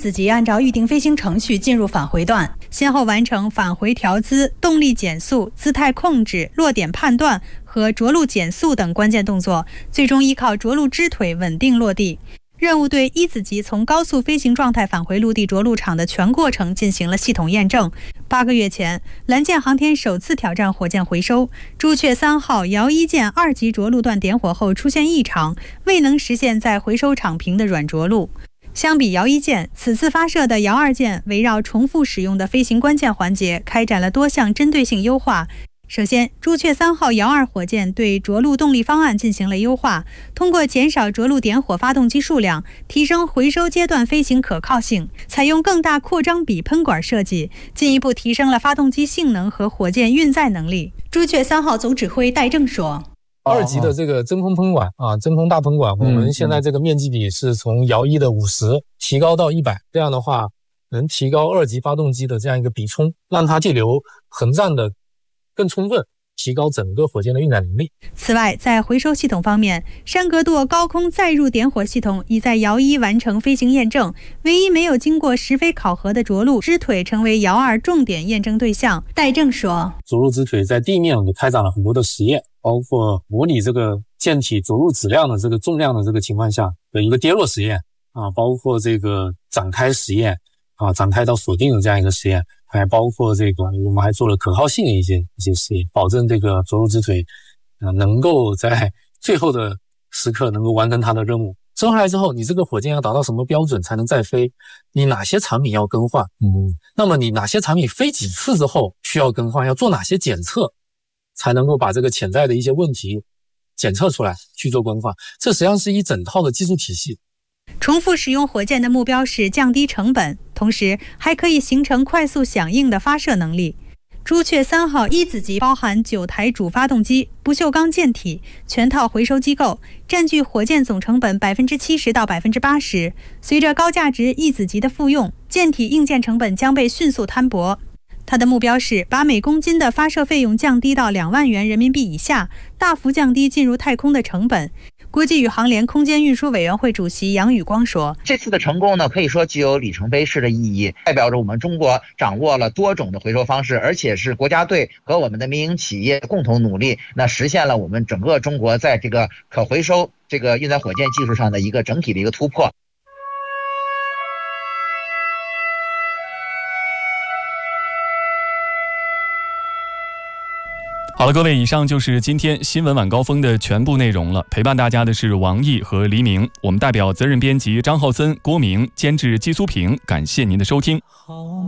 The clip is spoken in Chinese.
子级按照预定飞行程序进入返回段，先后完成返回调姿、动力减速、姿态控制、落点判断和着陆减速等关键动作，最终依靠着陆支腿稳定落地。任务对一子级从高速飞行状态返回陆地着陆场的全过程进行了系统验证。8个月前，蓝箭航天首次挑战火箭回收，朱雀3号遥1舰2级着陆段点火后出现异常，未能实现在回收场平的软着陆。相比遥1舰，此次发射的遥2舰围绕重复使用的飞行关键环节开展了多项针对性优化。首先，朱雀3号遥2火箭对着陆动力方案进行了优化，通过减少着陆点火发动机数量，提升回收阶段飞行可靠性，采用更大扩张比喷管设计，进一步提升了发动机性能和火箭运载能力。朱雀3号总指挥戴正说 ，2级的这个真空喷管真空大喷管，我们现在这个面积比是从遥1的50提高到100，这样的话能提高2级发动机的这样一个比冲，让它对流横战的更充分，提高整个火箭的运载能力。 此外，在回收系统方面，山格舵高空载入点火系统已在遥1完成飞行验证，唯一没有经过实飞考核的着陆支腿成为遥2重点验证对象。戴正说， 着陆支腿在地面也开展了很多的实验，包括模拟这个舰体着陆质量的这个重量的这个情况下的一个跌落实验包括这个展开实验展开到锁定的这样一个实验，还包括这个我们还做了可靠性的一些实验，保证这个着陆支腿能够在最后的时刻能够完成它的任务。生下来之后，你这个火箭要达到什么标准才能再飞？你哪些产品要更换？那么你哪些产品飞几次之后需要更换？要做哪些检测才能够把这个潜在的一些问题检测出来去做更换？这实际上是一整套的技术体系。 重复使用火箭的目标是降低成本，同时还可以形成快速响应的发射能力。朱雀3号一子级包含9台主发动机、不锈钢舰体、全套回收机构，占据火箭总成本70%到80%。随着高价值一子级的复用，舰体硬件成本将被迅速摊薄。它的目标是把每公斤的发射费用降低到2万元人民币以下，大幅降低进入太空的成本。国际宇航联空间运输委员会主席杨宇光说， 这次的成功呢，可以说具有里程碑式的意义，代表着我们中国掌握了多种的回收方式，而且是国家队和我们的民营企业共同努力，那实现了我们整个中国在这个可回收这个运载火箭技术上的一个整体的一个突破。 好了，各位，以上就是今天新闻晚高峰的全部内容了。陪伴大家的是王毅和黎明，我们代表责任编辑张浩森、郭明，监制季苏平，感谢您的收听。